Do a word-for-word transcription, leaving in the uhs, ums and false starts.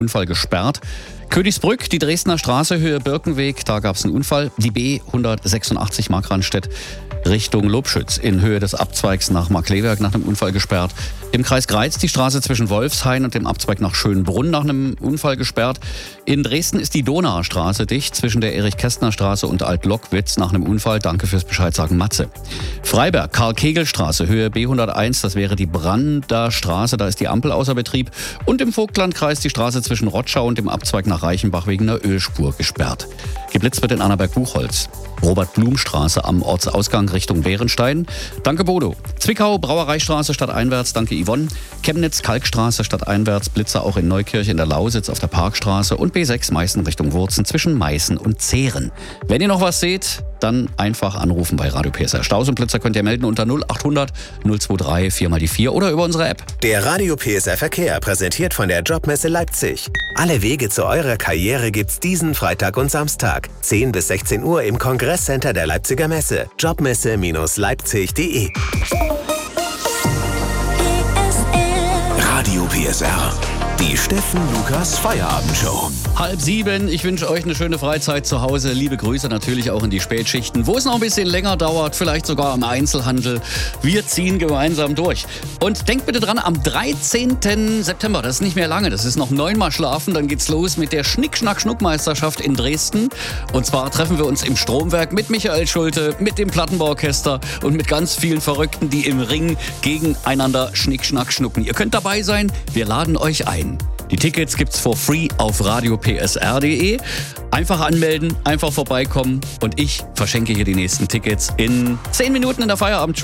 Unfall gesperrt. Königsbrück, die Dresdner Straße, Höhe Birkenweg, da gab es einen Unfall. Die B hundertsechsundachtzig Markranstädt Richtung Lobschütz in Höhe des Abzweigs nach Markleberg nach einem Unfall gesperrt. Im Kreis Greiz die Straße zwischen Wolfshain und dem Abzweig nach Schönbrunn nach einem Unfall gesperrt. In Dresden ist die Donauer Straße dicht zwischen der Erich-Kästner-Straße und Alt-Lockwitz nach einem Unfall. Danke fürs Bescheid sagen, Matze. Freiberg, Karl-Kegel-Straße, Höhe B hunderteins, das wäre die Brander Straße, da ist die Ampel außer Betrieb. Und im Vogtlandkreis die Straße zwischen Rotschau und dem Abzweig nach Reichenbach wegen einer Ölspur gesperrt. Geblitzt wird in Annaberg-Buchholz. Robert-Blum-Straße am Ortsausgang Richtung Bärenstein. Danke Bodo. Zwickau, Brauereistraße stadteinwärts, danke Yvonne. Chemnitz, Kalkstraße stadteinwärts, Blitzer auch in Neukirch in der Lausitz auf der Parkstraße und B sechs Meißen Richtung Wurzen zwischen Meißen und Zehren. Wenn ihr noch was seht, dann einfach anrufen bei Radio P S R. Staus und Blitzer könnt ihr melden unter null achthundert null drei vier mal die vier oder über unsere App. Der Radio P S R Verkehr, präsentiert von der Jobmesse Leipzig. Alle Wege zu eurer Karriere gibt's diesen Freitag und Samstag. zehn bis sechzehn Uhr im Kongresscenter der Leipziger Messe. Jobmesse Leipzig punkt de. Radio P S R. Die Steffen Lukas Feierabendshow. Halb sieben, ich wünsche euch eine schöne Freizeit zu Hause. Liebe Grüße natürlich auch in die Spätschichten, wo es noch ein bisschen länger dauert, vielleicht sogar im Einzelhandel. Wir ziehen gemeinsam durch. Und denkt bitte dran, am dreizehnten September, das ist nicht mehr lange, das ist noch neunmal schlafen, dann geht's los mit der Schnick-Schnack-Schnuck-Meisterschaft in Dresden. Und zwar treffen wir uns im Stromwerk mit Michael Schulte, mit dem Plattenbauorchester und mit ganz vielen Verrückten, die im Ring gegeneinander Schnick-Schnack-Schnucken. Ihr könnt dabei sein, wir laden euch ein. Die Tickets gibt's for free auf radio p s r punkt de. Einfach anmelden, einfach vorbeikommen und ich verschenke hier die nächsten Tickets in zehn Minuten in der Feierabendshow.